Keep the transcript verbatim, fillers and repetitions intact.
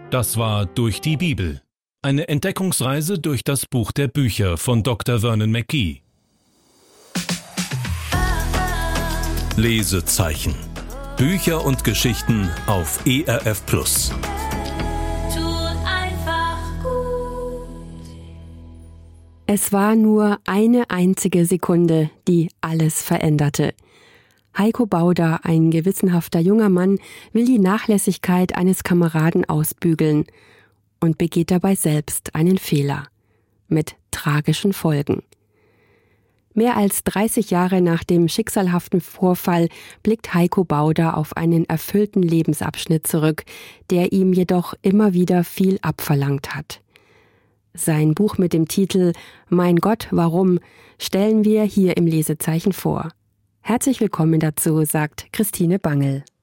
Das war Durch die Bibel. Eine Entdeckungsreise durch das Buch der Bücher von Doktor Vernon McGee. Lesezeichen. Bücher und Geschichten auf E R F Plus. Tut einfach gut. Es war nur eine einzige Sekunde, die alles veränderte. Heiko Bauder, ein gewissenhafter junger Mann, will die Nachlässigkeit eines Kameraden ausbügeln und begeht dabei selbst einen Fehler. Mit tragischen Folgen. Mehr als dreißig Jahre nach dem schicksalhaften Vorfall blickt Heiko Bauder auf einen erfüllten Lebensabschnitt zurück, der ihm jedoch immer wieder viel abverlangt hat. Sein Buch mit dem Titel »Mein Gott, warum« stellen wir hier im Lesezeichen vor. Herzlich willkommen dazu, sagt Christine Bangel.